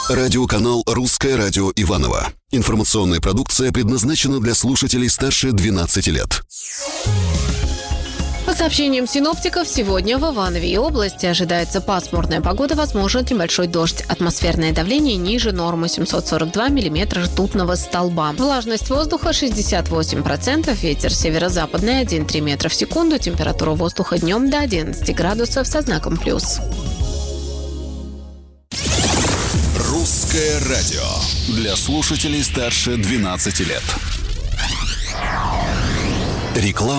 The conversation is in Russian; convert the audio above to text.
Радиоканал «Русское радио Иваново». Информационная продукция предназначена для слушателей старше 12 лет. По сообщениям синоптиков, сегодня в Иванове и области ожидается пасмурная погода, возможен небольшой дождь. Атмосферное давление ниже нормы 742 миллиметра ртутного столба. Влажность воздуха 68%, ветер северо-западный 1,3 метра в секунду, температура воздуха днем до 11 градусов со знаком плюс. «Русское радио» для слушателей старше 12 лет. Реклама.